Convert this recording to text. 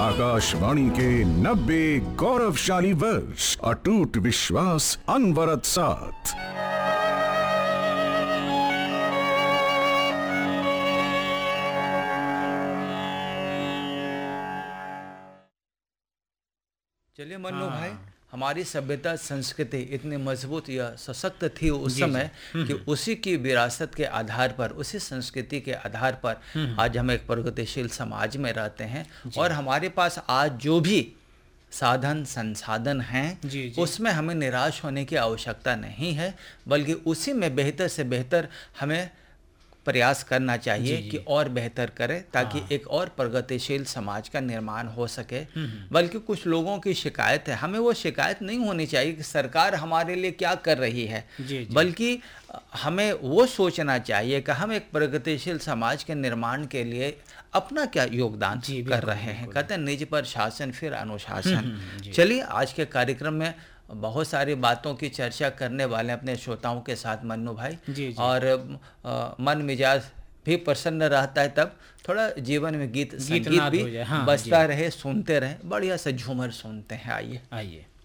आकाशवाणी के 90 गौरवशाली वर्ष, अटूट विश्वास, अनवरत साथ। चलिए मन्नू भाई, हमारी सभ्यता संस्कृति इतनी मजबूत या सशक्त थी उस समय कि उसी की विरासत के आधार पर, उसी संस्कृति के आधार पर आज हम एक प्रगतिशील समाज में रहते हैं। और हमारे पास आज जो भी साधन संसाधन हैं उसमें हमें निराश होने की आवश्यकता नहीं है, बल्कि उसी में बेहतर से बेहतर हमें प्रयास करना चाहिए कि और बेहतर करें, ताकि एक और प्रगतिशील समाज का निर्माण हो सके। बल्कि कुछ लोगों की शिकायत है, हमें वो शिकायत नहीं होनी चाहिए कि सरकार हमारे लिए क्या कर रही है, बल्कि हमें वो सोचना चाहिए कि हम एक प्रगतिशील समाज के निर्माण के लिए अपना क्या योगदान कर रहे हैं। कहते हैं निज पर शासन फिर अनुशासन। चलिए आज के कार्यक्रम में बहुत सारी बातों की चर्चा करने वाले अपने श्रोताओं के साथ मन्नू भाई। और मन मिजाज भी प्रसन्न रहता है, तब थोड़ा जीवन में गीत संगीत भी बजता रहे, सुनते रहे, बढ़िया से झूमर सुनते हैं। आइए।